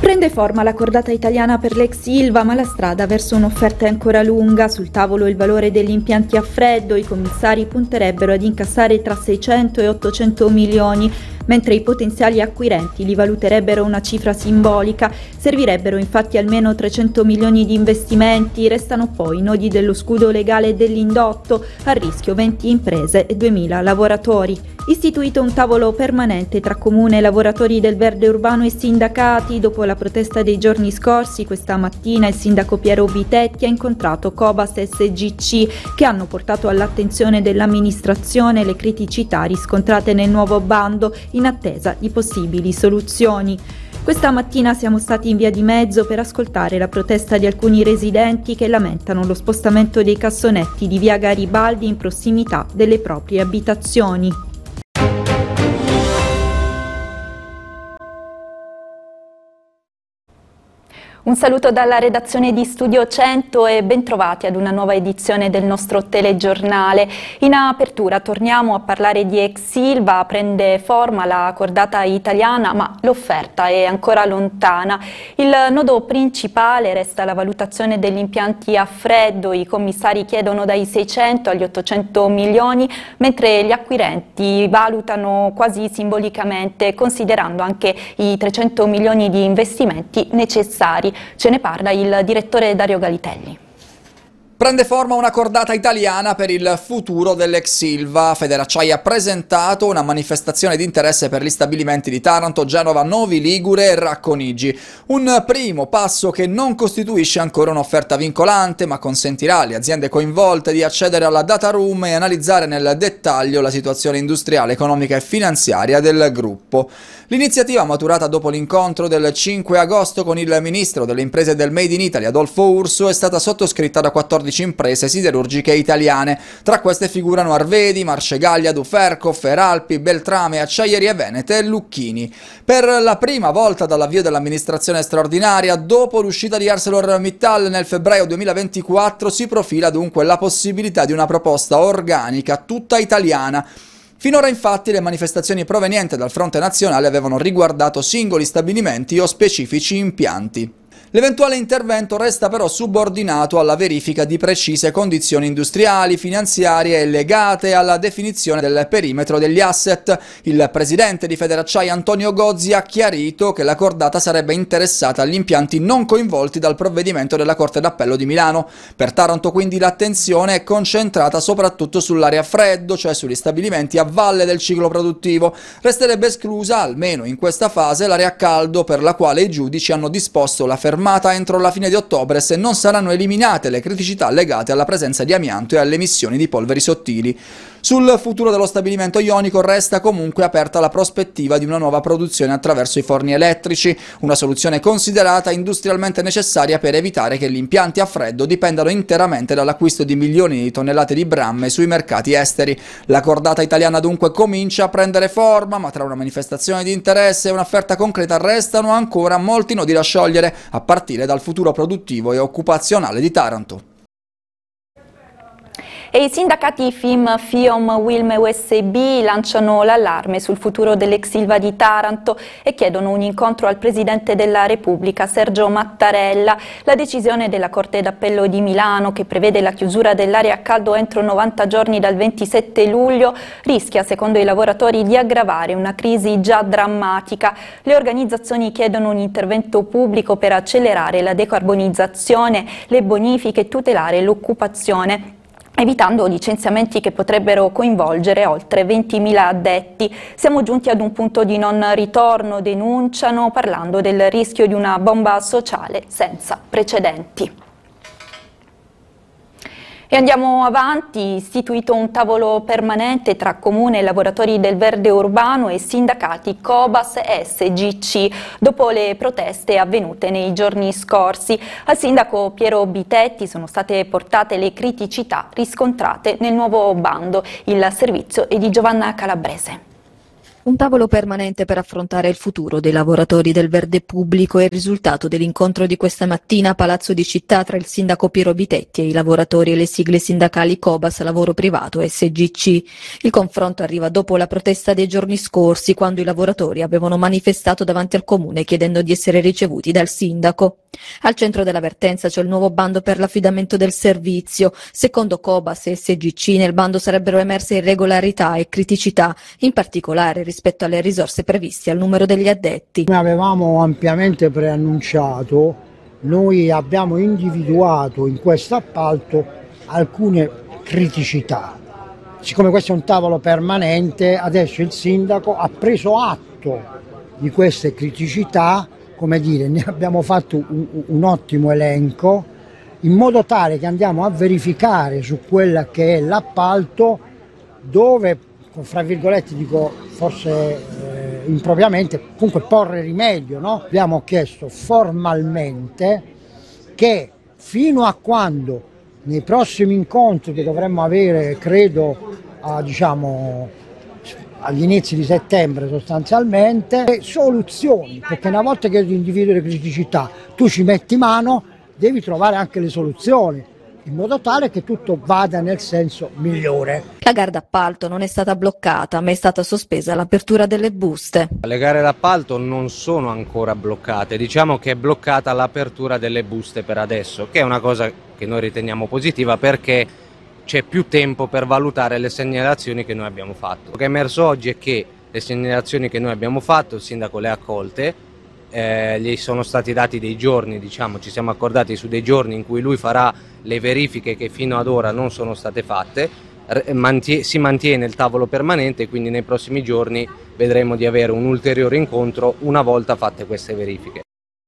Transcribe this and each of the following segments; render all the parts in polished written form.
Prende forma la cordata italiana per l'ex Ilva, ma la strada verso un'offerta è ancora lunga. Sul tavolo il valore degli impianti a freddo, i commissari punterebbero ad incassare tra 600 e 800 milioni, mentre i potenziali acquirenti li valuterebbero una cifra simbolica. Servirebbero infatti almeno 300 milioni di investimenti, restano poi i nodi dello scudo legale dell'indotto, a rischio 20 imprese e 2000 lavoratori. Istituito un tavolo permanente tra comune, lavoratori del verde urbano e sindacati. Dopo la protesta dei giorni scorsi, questa mattina il sindaco Piero Bitetti ha incontrato Cobas e SGC, che hanno portato all'attenzione dell'amministrazione le criticità riscontrate nel nuovo bando, in attesa di possibili soluzioni. Questa mattina siamo stati in via di mezzo per ascoltare la protesta di alcuni residenti che lamentano lo spostamento dei cassonetti di via Garibaldi in prossimità delle proprie abitazioni. Un saluto dalla redazione di Studio 100 e bentrovati ad una nuova edizione del nostro telegiornale. In apertura torniamo a parlare di ex Ilva, prende forma la cordata italiana, ma l'offerta è ancora lontana. Il nodo principale resta la valutazione degli impianti a freddo. I commissari chiedono dai 600 agli 800 milioni, mentre gli acquirenti valutano quasi simbolicamente, considerando anche i 300 milioni di investimenti necessari. Ce ne parla il direttore Dario Galitelli. Prende forma una cordata italiana per il futuro dell'ex Ilva. Federacciai ha presentato una manifestazione di interesse per gli stabilimenti di Taranto, Genova, Novi Ligure e Racconigi. Un primo passo che non costituisce ancora un'offerta vincolante, ma consentirà alle aziende coinvolte di accedere alla data room e analizzare nel dettaglio la situazione industriale, economica e finanziaria del gruppo. L'iniziativa, maturata dopo l'incontro del 5 agosto con il ministro delle imprese del Made in Italy, Adolfo Urso, è stata sottoscritta da 14 imprese siderurgiche italiane. Tra queste figurano Arvedi, Marcegaglia, Duferco, Feralpi, Beltrame, Acciaierie Venete e Lucchini. Per la prima volta dall'avvio dell'amministrazione straordinaria, dopo l'uscita di ArcelorMittal nel febbraio 2024, si profila dunque la possibilità di una proposta organica tutta italiana. Finora infatti le manifestazioni provenienti dal fronte nazionale avevano riguardato singoli stabilimenti o specifici impianti. L'eventuale intervento resta però subordinato alla verifica di precise condizioni industriali, finanziarie e legate alla definizione del perimetro degli asset. Il presidente di Federacciai Antonio Gozzi ha chiarito che la cordata sarebbe interessata agli impianti non coinvolti dal provvedimento della Corte d'Appello di Milano. Per Taranto quindi l'attenzione è concentrata soprattutto sull'area freddo, cioè sugli stabilimenti a valle del ciclo produttivo. Resterebbe esclusa, almeno in questa fase, l'area caldo, per la quale i giudici hanno disposto la fermata entro la fine di ottobre se non saranno eliminate le criticità legate alla presenza di amianto e alle emissioni di polveri sottili. Sul futuro dello stabilimento ionico resta comunque aperta la prospettiva di una nuova produzione attraverso i forni elettrici, una soluzione considerata industrialmente necessaria per evitare che gli impianti a freddo dipendano interamente dall'acquisto di milioni di tonnellate di bramme sui mercati esteri. La cordata italiana dunque comincia a prendere forma, ma tra una manifestazione di interesse e un'offerta concreta restano ancora molti nodi da sciogliere, a partire dal futuro produttivo e occupazionale di Taranto. E i sindacati FIM, FIOM, UILM e USB lanciano l'allarme sul futuro dell'ex Ilva di Taranto e chiedono un incontro al Presidente della Repubblica, Sergio Mattarella. La decisione della Corte d'Appello di Milano, che prevede la chiusura dell'area a caldo entro 90 giorni dal 27 luglio, rischia, secondo i lavoratori, di aggravare una crisi già drammatica. Le organizzazioni chiedono un intervento pubblico per accelerare la decarbonizzazione, le bonifiche e tutelare l'occupazione, evitando licenziamenti che potrebbero coinvolgere oltre 20.000 addetti. Siamo giunti ad un punto di non ritorno, denunciano, parlando del rischio di una bomba sociale senza precedenti. E andiamo avanti, istituito un tavolo permanente tra comune, lavoratori del verde urbano e sindacati Cobas e SGC, dopo le proteste avvenute nei giorni scorsi. Al sindaco Piero Bitetti sono state portate le criticità riscontrate nel nuovo bando. Il servizio è di Giovanna Calabrese. Un tavolo permanente per affrontare il futuro dei lavoratori del verde pubblico è il risultato dell'incontro di questa mattina a Palazzo di Città tra il sindaco Piero Vitetti e i lavoratori e le sigle sindacali Cobas, Lavoro Privato e SGC. Il confronto arriva dopo la protesta dei giorni scorsi, quando i lavoratori avevano manifestato davanti al comune chiedendo di essere ricevuti dal sindaco. Al centro della vertenza c'è il nuovo bando per l'affidamento del servizio. Secondo Cobas e SGC nel bando sarebbero emerse irregolarità e criticità, in particolare rispetto alle risorse previste al numero degli addetti. Come avevamo ampiamente preannunciato, noi abbiamo individuato in questo appalto alcune criticità. Siccome questo è un tavolo permanente, adesso il sindaco ha preso atto di queste criticità, come dire, ne abbiamo fatto un ottimo elenco, in modo tale che andiamo a verificare su quella che è l'appalto dove, fra virgolette dico forse impropriamente, comunque porre rimedio, no? Abbiamo chiesto formalmente che fino a quando nei prossimi incontri che dovremmo avere, credo, agli inizi di settembre sostanzialmente, soluzioni, perché una volta che individui le criticità tu ci metti mano, devi trovare anche le soluzioni, in modo tale che tutto vada nel senso migliore. La gara d'appalto non è stata bloccata, ma è stata sospesa l'apertura delle buste. Le gare d'appalto non sono ancora bloccate, diciamo che è bloccata l'apertura delle buste per adesso, che è una cosa che noi riteniamo positiva perché c'è più tempo per valutare le segnalazioni che noi abbiamo fatto. Quello che è emerso oggi è che le segnalazioni che noi abbiamo fatto, il sindaco le ha accolte, gli sono stati dati dei giorni, ci siamo accordati su dei giorni in cui lui farà le verifiche che fino ad ora non sono state fatte, si mantiene il tavolo permanente, quindi nei prossimi giorni vedremo di avere un ulteriore incontro una volta fatte queste verifiche.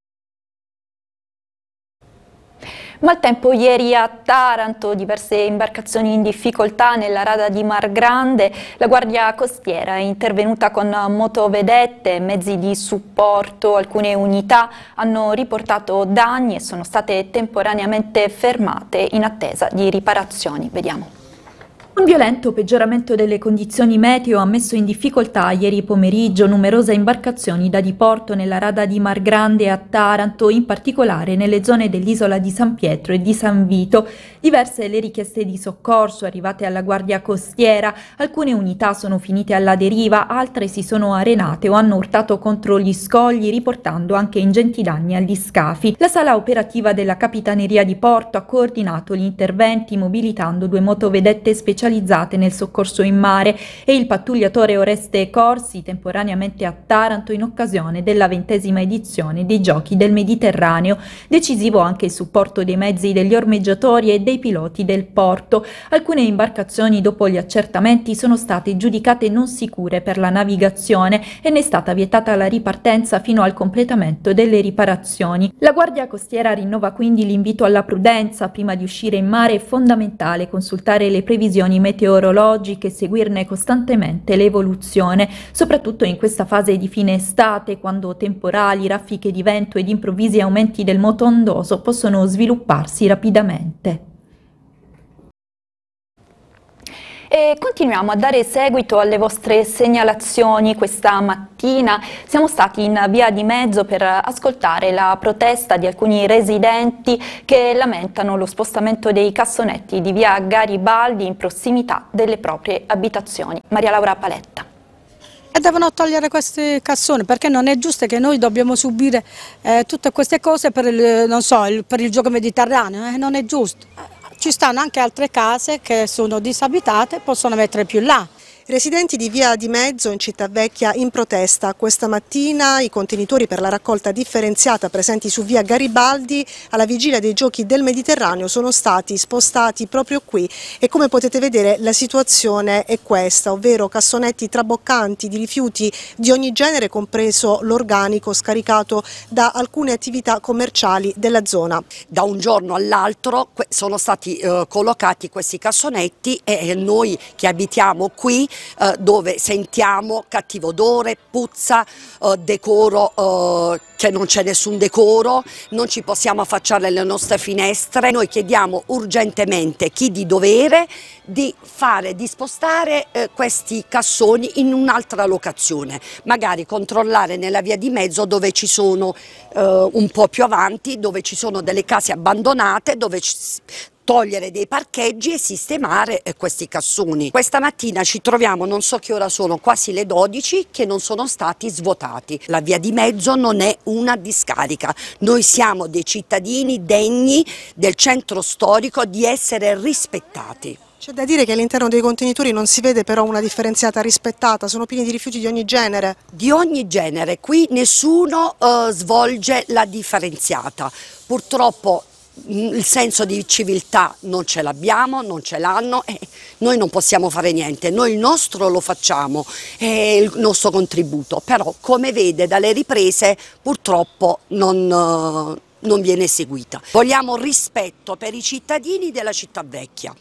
Maltempo ieri a Taranto, diverse imbarcazioni in difficoltà nella rada di Mar Grande. La Guardia Costiera è intervenuta con motovedette, mezzi di supporto, alcune unità hanno riportato danni e sono state temporaneamente fermate in attesa di riparazioni. Vediamo. Un violento peggioramento delle condizioni meteo ha messo in difficoltà ieri pomeriggio numerose imbarcazioni da diporto nella rada di Mar Grande a Taranto, in particolare nelle zone dell'isola di San Pietro e di San Vito. Diverse le richieste di soccorso arrivate alla Guardia Costiera, alcune unità sono finite alla deriva, altre si sono arenate o hanno urtato contro gli scogli, riportando anche ingenti danni agli scafi. La sala operativa della Capitaneria di Porto ha coordinato gli interventi mobilitando 2 motovedette specializzate nel soccorso in mare e il pattugliatore Oreste Corsi temporaneamente a Taranto in occasione della 20ª edizione dei Giochi del Mediterraneo. Decisivo anche il supporto dei mezzi degli ormeggiatori e dei piloti del porto. Alcune imbarcazioni dopo gli accertamenti sono state giudicate non sicure per la navigazione e ne è stata vietata la ripartenza fino al completamento delle riparazioni. La Guardia Costiera rinnova quindi l'invito alla prudenza. Prima di uscire in mare è fondamentale consultare le previsioni meteorologiche e seguirne costantemente l'evoluzione, soprattutto in questa fase di fine estate, quando temporali, raffiche di vento ed improvvisi aumenti del moto ondoso possono svilupparsi rapidamente. E continuiamo a dare seguito alle vostre segnalazioni. Questa mattina siamo stati in via di mezzo per ascoltare la protesta di alcuni residenti che lamentano lo spostamento dei cassonetti di via Garibaldi in prossimità delle proprie abitazioni. Maria Laura Paletta. E devono togliere questi cassoni, perché non è giusto che noi dobbiamo subire tutte queste cose per per il gioco mediterraneo, non è giusto. Ci stanno anche altre case che sono disabitate, possono mettere più là. Residenti di via di Mezzo in Città Vecchia in protesta. Questa mattina i contenitori per la raccolta differenziata presenti su via Garibaldi alla vigilia dei Giochi del Mediterraneo sono stati spostati proprio qui e come potete vedere la situazione è questa, ovvero cassonetti traboccanti di rifiuti di ogni genere, compreso l'organico scaricato da alcune attività commerciali della zona. Da un giorno all'altro sono stati collocati questi cassonetti e noi che abitiamo qui dove sentiamo cattivo odore, puzza, decoro, che non c'è nessun decoro, non ci possiamo affacciare alle nostre finestre. Noi chiediamo urgentemente chi di dovere di spostare questi cassoni in un'altra locazione, magari controllare nella via di mezzo dove ci sono un po' più avanti, dove ci sono delle case abbandonate, dove togliere dei parcheggi e sistemare questi cassoni. Questa mattina ci troviamo, non so che ora sono, quasi le 12, che non sono stati svuotati. La via di mezzo non è una discarica, noi siamo dei cittadini degni del centro storico di essere rispettati. C'è da dire che all'interno dei contenitori non si vede però una differenziata rispettata, sono pieni di rifiuti di ogni genere. Di ogni genere, qui nessuno svolge la differenziata. Purtroppo il senso di civiltà non ce l'abbiamo, non ce l'hanno e noi non possiamo fare niente, noi il nostro lo facciamo, è il nostro contributo, però come vede dalle riprese purtroppo non viene eseguita. Vogliamo rispetto per i cittadini della città vecchia.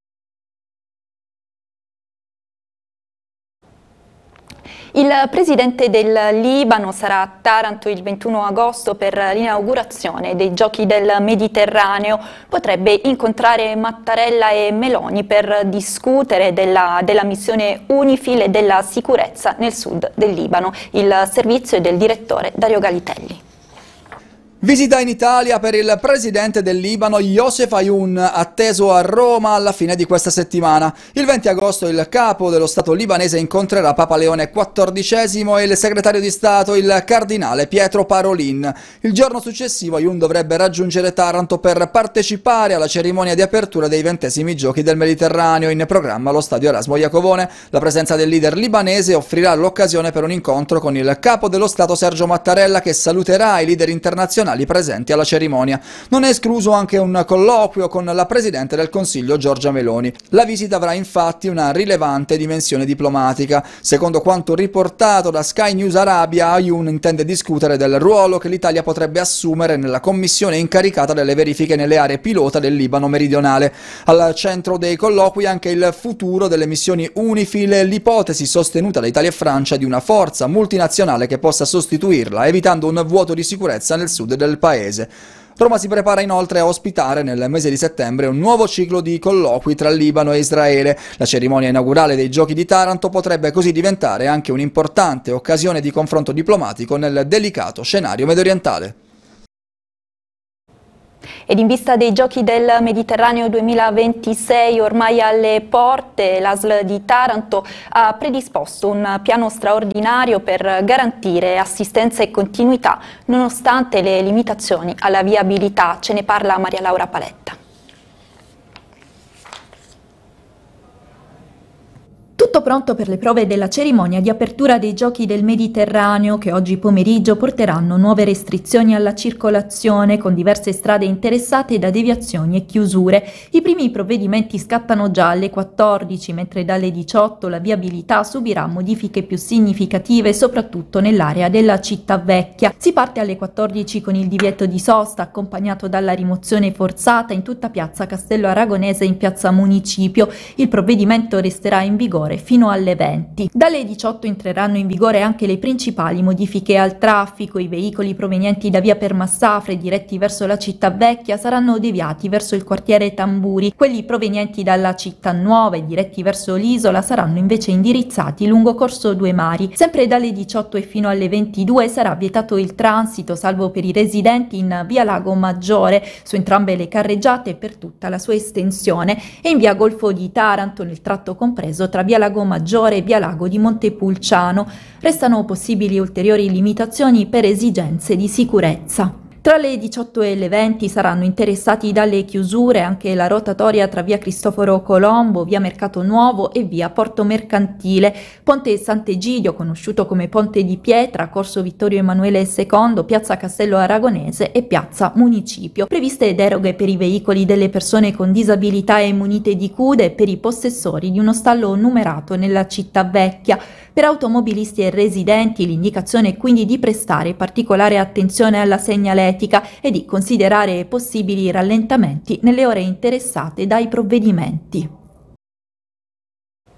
Il presidente del Libano sarà a Taranto il 21 agosto per l'inaugurazione dei Giochi del Mediterraneo. Potrebbe incontrare Mattarella e Meloni per discutere della missione UNIFIL e della sicurezza nel sud del Libano. Il servizio è del direttore Dario Galitelli. Visita in Italia per il presidente del Libano Youssef Ayoun, atteso a Roma alla fine di questa settimana. Il 20 agosto il capo dello Stato libanese incontrerà Papa Leone XIV e il segretario di Stato, il cardinale Pietro Parolin. Il giorno successivo Ayoun dovrebbe raggiungere Taranto per partecipare alla cerimonia di apertura dei 20esimi Giochi del Mediterraneo, in programma allo stadio Erasmo Iacovone. La presenza del leader libanese offrirà l'occasione per un incontro con il capo dello Stato Sergio Mattarella, che saluterà i leader internazionali presenti alla cerimonia. Non è escluso anche un colloquio con la Presidente del Consiglio Giorgia Meloni. La visita avrà infatti una rilevante dimensione diplomatica. Secondo quanto riportato da Sky News Arabia, Ayoun intende discutere del ruolo che l'Italia potrebbe assumere nella commissione incaricata delle verifiche nelle aree pilota del Libano meridionale. Al centro dei colloqui anche il futuro delle missioni UNIFIL e l'ipotesi sostenuta da Italia e Francia di una forza multinazionale che possa sostituirla, evitando un vuoto di sicurezza nel sud del paese. Roma si prepara inoltre a ospitare nel mese di settembre un nuovo ciclo di colloqui tra Libano e Israele. La cerimonia inaugurale dei Giochi di Taranto potrebbe così diventare anche un'importante occasione di confronto diplomatico nel delicato scenario mediorientale. Ed in vista dei Giochi del Mediterraneo 2026 ormai alle porte, l'ASL di Taranto ha predisposto un piano straordinario per garantire assistenza e continuità nonostante le limitazioni alla viabilità. Ce ne parla Maria Laura Paletta. Tutto pronto per le prove della cerimonia di apertura dei Giochi del Mediterraneo, che oggi pomeriggio porteranno nuove restrizioni alla circolazione, con diverse strade interessate da deviazioni e chiusure. I primi provvedimenti scattano già alle 14, mentre dalle 18 la viabilità subirà modifiche più significative, soprattutto nell'area della città vecchia. Si parte alle 14 con il divieto di sosta, accompagnato dalla rimozione forzata in tutta piazza Castello Aragonese e in piazza Municipio. Il provvedimento resterà in vigore fino alle 20. Dalle 18 entreranno in vigore anche le principali modifiche al traffico. I veicoli provenienti da via Permassafre diretti verso la città vecchia saranno deviati verso il quartiere Tamburi. Quelli provenienti dalla città nuova e diretti verso l'isola saranno invece indirizzati lungo corso Due Mari. Sempre dalle 18 e fino alle 22 sarà vietato il transito, salvo per i residenti in via Lago Maggiore su entrambe le carreggiate per tutta la sua estensione, e in via Golfo di Taranto nel tratto compreso tra via Lago Maggiore e via Lago di Montepulciano. Restano possibili ulteriori limitazioni per esigenze di sicurezza. Tra le 18 e le 20 saranno interessati dalle chiusure anche la rotatoria tra via Cristoforo Colombo, via Mercato Nuovo e via Porto Mercantile, Ponte Sant'Egidio, conosciuto come Ponte di Pietra, Corso Vittorio Emanuele II, piazza Castello Aragonese e piazza Municipio. Previste deroghe per i veicoli delle persone con disabilità e munite di CUD e per i possessori di uno stallo numerato nella città vecchia. Per automobilisti e residenti l'indicazione è quindi di prestare particolare attenzione alla segnaletica e di considerare possibili rallentamenti nelle ore interessate dai provvedimenti.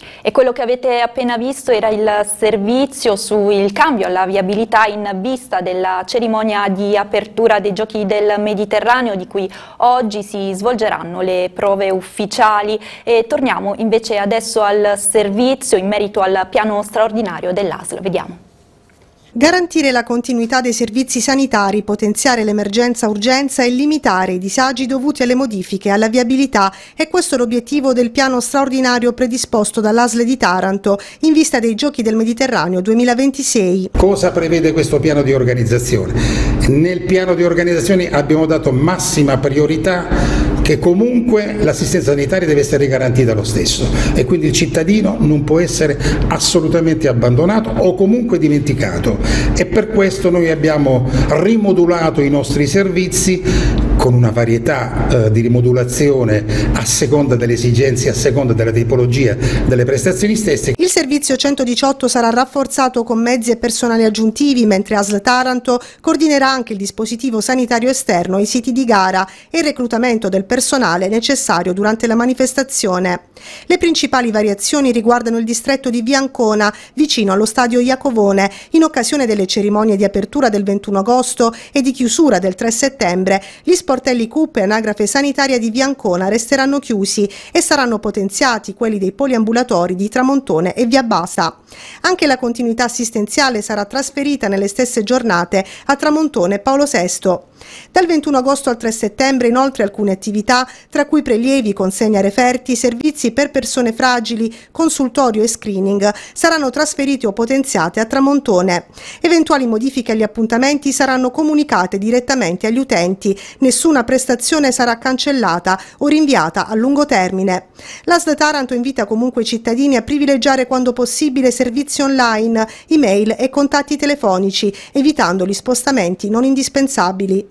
E quello che avete appena visto era il servizio sul cambio alla viabilità in vista della cerimonia di apertura dei Giochi del Mediterraneo, di cui oggi si svolgeranno le prove ufficiali. E torniamo invece adesso al servizio in merito al piano straordinario dell'ASL. Vediamo. Garantire la continuità dei servizi sanitari, potenziare l'emergenza-urgenza e limitare i disagi dovuti alle modifiche alla viabilità è questo l'obiettivo del piano straordinario predisposto dall'ASL di Taranto in vista dei Giochi del Mediterraneo 2026. Cosa prevede questo piano di organizzazione? Nel piano di organizzazione abbiamo dato massima priorità che comunque l'assistenza sanitaria deve essere garantita lo stesso e quindi il cittadino non può essere assolutamente abbandonato o comunque dimenticato, e per questo noi abbiamo rimodulato i nostri servizi con una varietà di rimodulazione a seconda delle esigenze, a seconda della tipologia delle prestazioni stesse. Il servizio 118 sarà rafforzato con mezzi e personali aggiuntivi, mentre ASL Taranto coordinerà anche il dispositivo sanitario esterno ai siti di gara e il reclutamento del personale necessario durante la manifestazione. Le principali variazioni riguardano il distretto di Via Ancona, vicino allo stadio Iacovone, in occasione delle cerimonie di apertura del 21 agosto e di chiusura del 3 settembre. Gli sportelli CUP e anagrafe sanitaria di Via Ancona resteranno chiusi e saranno potenziati quelli dei poliambulatori di Tramontone e Via Basa. Anche la continuità assistenziale sarà trasferita nelle stesse giornate a Tramontone e Paolo VI. Dal 21 agosto al 3 settembre inoltre alcune attività, tra cui prelievi, consegna referti, servizi per persone fragili, consultorio e screening, saranno trasferiti o potenziate a Tramontone. Eventuali modifiche agli appuntamenti saranno comunicate direttamente agli utenti, nessuna prestazione sarà cancellata o rinviata a lungo termine. L'ASL Taranto invita comunque i cittadini a privilegiare quando possibile servizi online, email e contatti telefonici, evitando gli spostamenti non indispensabili.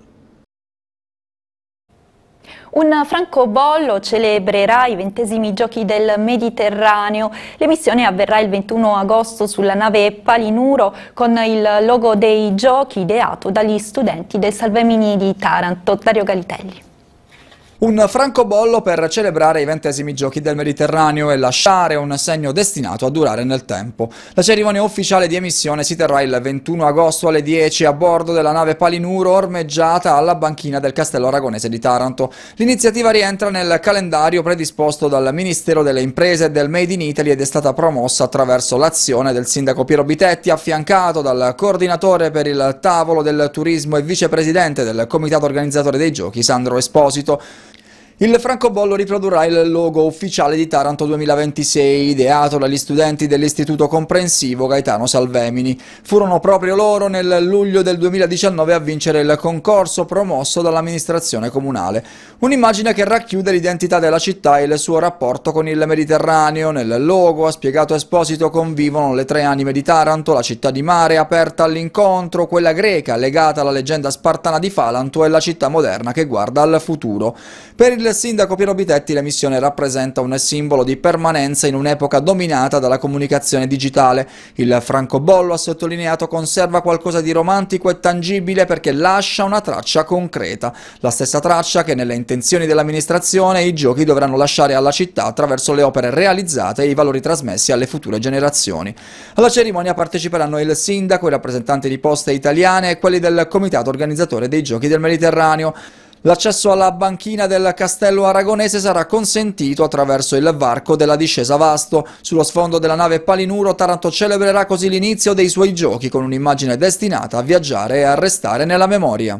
Un francobollo celebrerà i 20esimi Giochi del Mediterraneo. L'emissione avverrà il 21 agosto sulla nave Palinuro con il logo dei Giochi ideato dagli studenti del Salvemini di Taranto. Dario Galitelli. Un francobollo per celebrare i 20esimi Giochi del Mediterraneo e lasciare un segno destinato a durare nel tempo. La cerimonia ufficiale di emissione si terrà il 21 agosto alle 10 a bordo della nave Palinuro, ormeggiata alla banchina del Castello Aragonese di Taranto. L'iniziativa rientra nel calendario predisposto dal Ministero delle Imprese e del Made in Italy ed è stata promossa attraverso l'azione del sindaco Piero Bitetti, affiancato dal coordinatore per il tavolo del turismo e vicepresidente del comitato organizzatore dei Giochi, Sandro Esposito. Il francobollo riprodurrà il logo ufficiale di Taranto 2026, ideato dagli studenti dell'Istituto Comprensivo Gaetano Salvemini. Furono proprio loro nel luglio del 2019 a vincere il concorso promosso dall'amministrazione comunale. Un'immagine che racchiude l'identità della città e il suo rapporto con il Mediterraneo. Nel logo, ha spiegato Esposito, convivono le tre anime di Taranto, la città di mare aperta all'incontro, quella greca legata alla leggenda spartana di Falanto e la città moderna che guarda al futuro. Per il sindaco Piero Bitetti l'emissione rappresenta un simbolo di permanenza in un'epoca dominata dalla comunicazione digitale. Il francobollo, ha sottolineato, conserva qualcosa di romantico e tangibile perché lascia una traccia concreta, la stessa traccia che nelle intenzioni dell'amministrazione i Giochi dovranno lasciare alla città attraverso le opere realizzate e i valori trasmessi alle future generazioni. Alla cerimonia parteciperanno il sindaco, i rappresentanti di Poste Italiane e quelli del comitato organizzatore dei Giochi del Mediterraneo. L'accesso alla banchina del Castello Aragonese sarà consentito attraverso il varco della discesa Vasto. Sullo sfondo della nave Palinuro, Taranto celebrerà così l'inizio dei suoi giochi con un'immagine destinata a viaggiare e a restare nella memoria.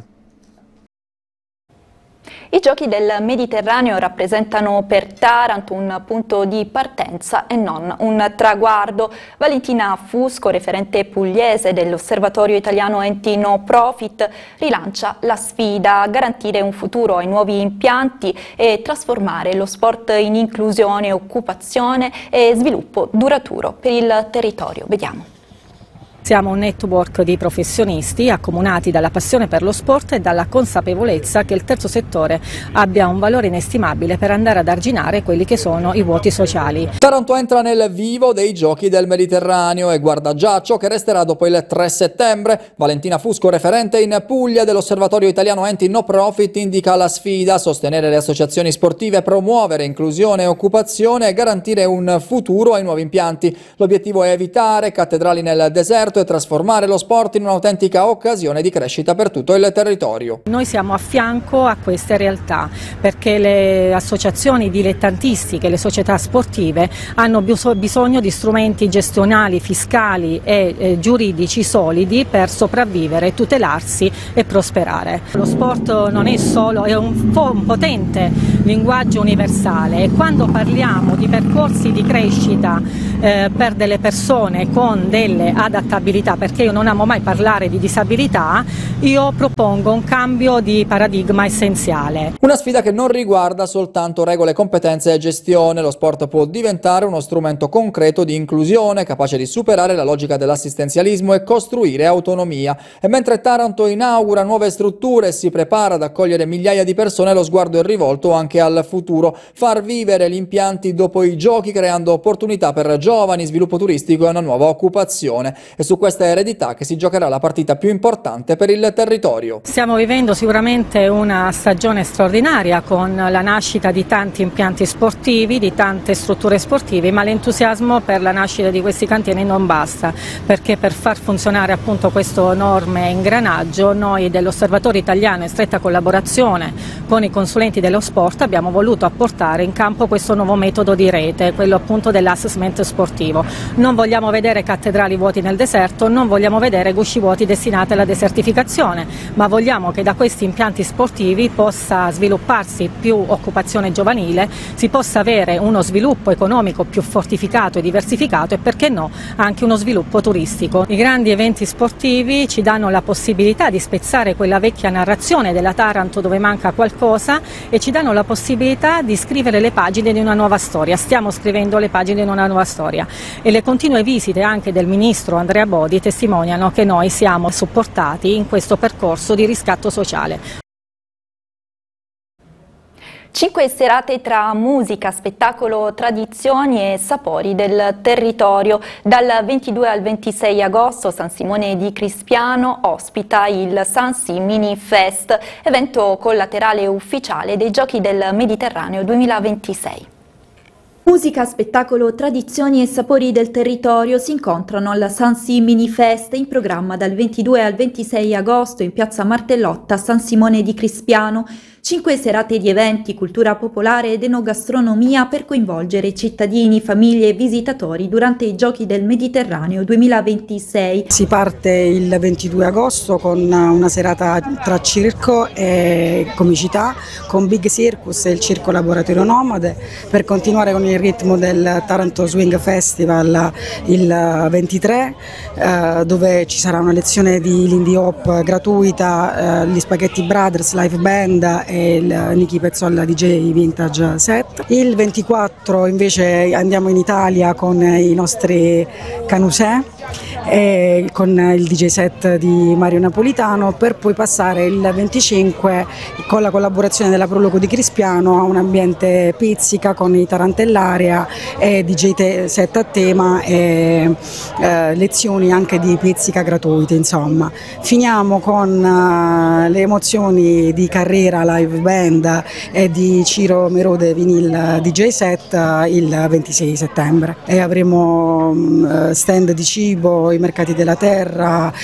I Giochi del Mediterraneo rappresentano per Taranto un punto di partenza e non un traguardo. Valentina Fusco, referente pugliese dell'Osservatorio Italiano Enti No Profit, rilancia la sfida a garantire un futuro ai nuovi impianti e trasformare lo sport in inclusione, occupazione e sviluppo duraturo per il territorio. Vediamo. Siamo un network di professionisti accomunati dalla passione per lo sport e dalla consapevolezza che il terzo settore abbia un valore inestimabile per andare ad arginare quelli che sono i vuoti sociali. Taranto entra nel vivo dei Giochi del Mediterraneo e guarda già ciò che resterà dopo il 3 settembre. Valentina Fusco, referente in Puglia dell'Osservatorio Italiano Enti No Profit, indica la sfida: sostenere le associazioni sportive, promuovere inclusione e occupazione e garantire un futuro ai nuovi impianti. L'obiettivo è evitare cattedrali nel deserto e trasformare lo sport in un'autentica occasione di crescita per tutto il territorio. Noi siamo a fianco a queste realtà perché le associazioni dilettantistiche, le società sportive hanno bisogno di strumenti gestionali, fiscali e giuridici solidi per sopravvivere, tutelarsi e prosperare. Lo sport non è solo, è un potente linguaggio universale, e quando parliamo di percorsi di crescita per delle persone con delle adattabilità, perché io non amo mai parlare di disabilità, io propongo un cambio di paradigma essenziale. Una sfida che non riguarda soltanto regole, competenze e gestione. Lo sport può diventare uno strumento concreto di inclusione, capace di superare la logica dell'assistenzialismo e costruire autonomia. E mentre Taranto inaugura nuove strutture e si prepara ad accogliere migliaia di persone, lo sguardo è rivolto anche al futuro: far vivere gli impianti dopo i giochi, creando opportunità per giovani, sviluppo turistico e una nuova occupazione. È su questa eredità che si giocherà la partita più importante per il territorio. Stiamo vivendo sicuramente una stagione straordinaria con la nascita di tanti impianti sportivi, di tante strutture sportive, ma l'entusiasmo per la nascita di questi cantieri non basta, perché per far funzionare appunto questo enorme ingranaggio noi dell'Osservatorio Italiano, in stretta collaborazione con i consulenti dello sport, abbiamo voluto apportare in campo questo nuovo metodo di rete, quello appunto dell'assessment sportivo. Non vogliamo vedere cattedrali vuoti nel deserto, non vogliamo vedere gusci vuoti destinati alla desertificazione, ma vogliamo che da questi impianti sportivi possa svilupparsi più occupazione giovanile, si possa avere uno sviluppo economico più fortificato e diversificato e, perché no, anche uno sviluppo turistico. I grandi eventi sportivi ci danno la possibilità di spezzare quella vecchia narrazione della Taranto dove manca qualcosa e ci danno la possibilità di scrivere le pagine di una nuova storia. Stiamo scrivendo le pagine di una nuova storia e le continue visite anche del ministro Andrea Bodi testimoniano che noi siamo supportati in questo percorso di riscatto sociale. 5 serate tra musica, spettacolo, tradizioni e sapori del territorio. Dal 22 al 26 agosto San Simone di Crispiano ospita il Sansi Mini Fest, evento collaterale ufficiale dei Giochi del Mediterraneo 2026. Musica, spettacolo, tradizioni e sapori del territorio si incontrano al Sansi Mini Fest, in programma dal 22 al 26 agosto in piazza Martellotta, San Simone di Crispiano. 5 serate di eventi, cultura popolare ed enogastronomia per coinvolgere cittadini, famiglie e visitatori durante i Giochi del Mediterraneo 2026. Si parte il 22 agosto con una serata tra circo e comicità con Big Circus e il Circo Laboratorio Nomade, per continuare con il ritmo del Taranto Swing Festival il 23, dove ci sarà una lezione di Lindy Hop gratuita, gli Spaghetti Brothers live band e il Nicky Pezzolla DJ Vintage Set. Il 24 invece andiamo in Italia con i nostri Canusè e con il DJ set di Mario Napolitano, per poi passare il 25 con la collaborazione della Prologo di Crispiano a un ambiente pizzica con i Tarantellaria e DJ set a tema e lezioni anche di pizzica gratuite. Insomma, finiamo con le emozioni di Carrera live band e di Ciro Merode Vinyl DJ set il 26 settembre e avremo stand di cibo, i mercati della terra,